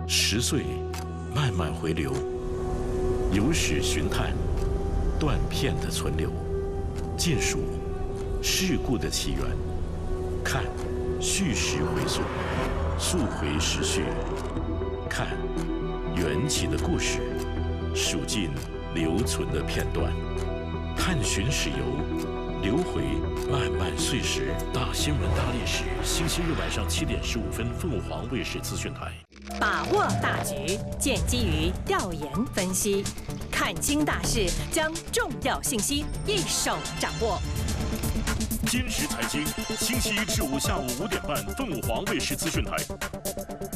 10岁慢慢回流，有史寻探，断片的存留，尽数事故的起源，看叙事回溯，溯回时序，看缘起的故事，数尽留存的片段，探寻史游，流回漫漫岁时。大新闻大历史，星期日晚上7点15分，凤凰卫视资讯台。 把握大局，建基于调研分析，看清大势，将重要信息一手掌握。 坚实财经，星期一至五下午5点半，凤凰卫视资讯台。